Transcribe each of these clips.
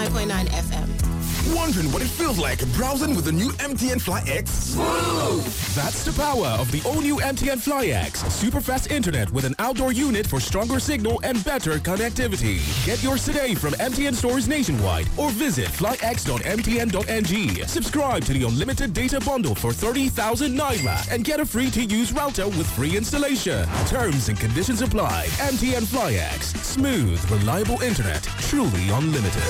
105.9 FM. Wondering what it feels like browsing with the new MTN Fly X? Smooth! That's the power of the all-new MTN Fly X. Super fast internet with an outdoor unit for stronger signal and better connectivity. Get yours today from MTN stores nationwide or visit flyx.mtn.ng. Subscribe to the unlimited data bundle for 30,000 Naira and get a free-to-use router with free installation. Terms and conditions apply. MTN Fly X. Smooth, reliable internet. Truly unlimited.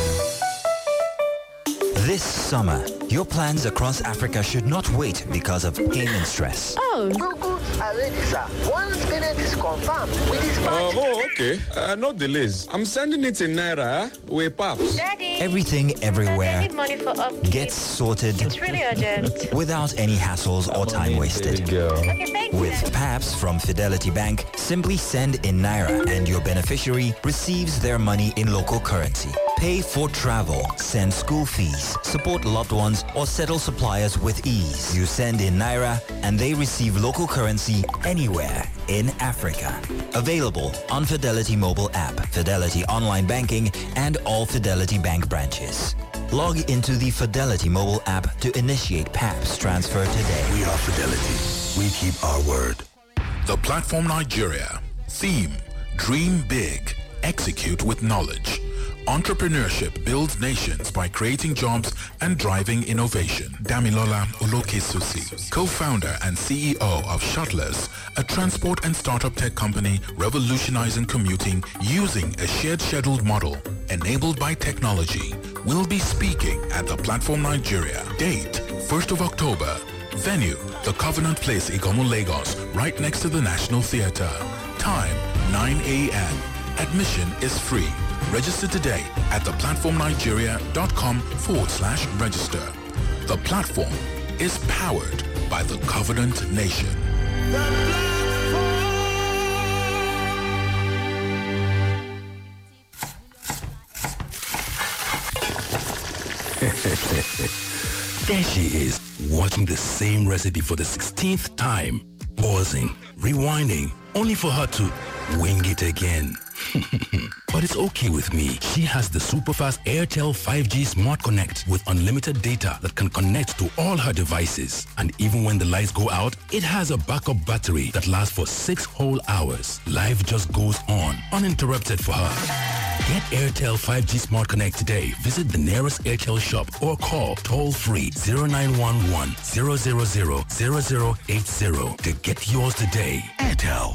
This summer, your plans across Africa should not wait because of payment stress. Oh. Goods are ready, sir. Once payment is confirmed with this okay. No delays. I'm sending it in Naira with PAPS. Daddy. Everything, everywhere, money for upkeep. gets sorted. It's really urgent. Without any hassles or time wasted. Okay, thanks. With PAPS from Fidelity Bank, simply send in Naira and your beneficiary receives their money in local currency. Pay for travel, send school fees, support loved ones, or settle suppliers with ease. You send in Naira and they receive local currency anywhere in Africa. Available on Fidelity mobile app, Fidelity online banking, and all Fidelity Bank branches. Log into the Fidelity mobile app to initiate PAPS transfer today. We are Fidelity. We keep our word. The Platform Nigeria. Theme: Dream big. Execute with knowledge. Entrepreneurship builds nations by creating jobs and driving innovation. Damilola Olokesusi, co-founder and CEO of Shuttlers, a transport and startup tech company revolutionizing commuting using a shared scheduled model enabled by technology, will be speaking at the Platform Nigeria. Date, 1st of October. Venue, the Covenant Place, Igomu, Lagos, right next to the National Theatre. Time, 9 a.m. Admission is free. Register today at theplatformnigeria.com/register. The platform is powered by the Covenant Nation. There she is, watching the same recipe for the 16th time. Pausing, rewinding, only for her to wing it again. But it's okay with me. She has the super-fast Airtel 5G Smart Connect with unlimited data that can connect to all her devices. And even when the lights go out, it has a backup battery that lasts for 6 whole hours. Life just goes on, uninterrupted for her. Get Airtel 5G Smart Connect today. Visit the nearest Airtel shop or call toll-free 0911 000 0080 to get yours today. Airtel.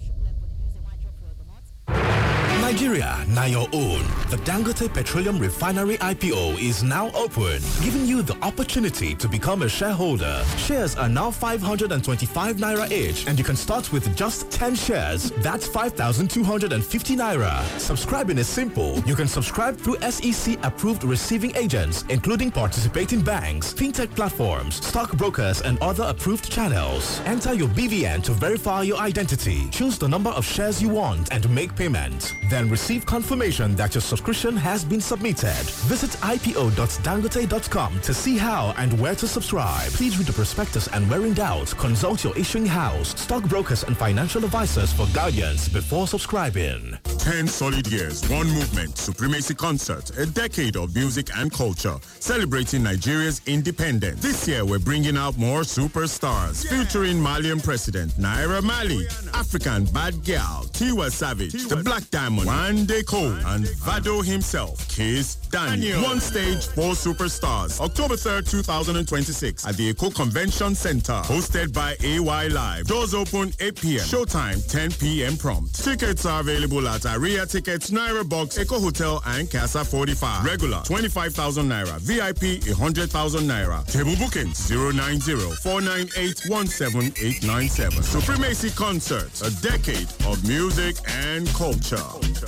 Nigeria, now your own. The Dangote Petroleum Refinery IPO is now open, giving you the opportunity to become a shareholder. Shares are now 525 Naira each, and you can start with just 10 shares. That's 5,250 Naira. Subscribing is simple. You can subscribe through SEC-approved receiving agents, including participating banks, fintech platforms, stockbrokers, and other approved channels. Enter your BVN to verify your identity. Choose the number of shares you want and make payment. Then receive confirmation that your subscription has been submitted. Visit ipo.dangote.com to see how and where to subscribe. Please read the prospectus and where in doubt, consult your issuing house, stockbrokers and financial advisors for guidance before subscribing. 10 solid years, one movement, Supremacy Concert, a decade of music and culture, celebrating Nigeria's independence. This year we're bringing out more superstars, featuring Malian President Naira Marley, African Bad Girl, Tiwa Savage, The Black Diamond, Wande Cole, and Vado himself, Kiss Daniel. One stage, 4 superstars. October 3rd, 2026 at the Eco Convention Center. Hosted by AY Live. Doors open 8 p.m. Showtime 10 p.m. prompt. Tickets are available at Aria Tickets, Naira Box, Eco Hotel, and Casa 45. Regular 25,000 Naira. VIP 100,000 Naira. Table bookings 090-498-17897. Supremacy Concert, a decade of music and culture.